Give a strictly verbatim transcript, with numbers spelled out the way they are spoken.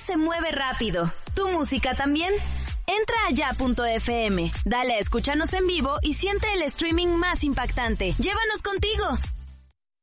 se mueve rápido. ¿Tu música también? Entra a ya punto efe eme, dale a escúchanos en vivo y siente el streaming más impactante. ¡Llévanos contigo!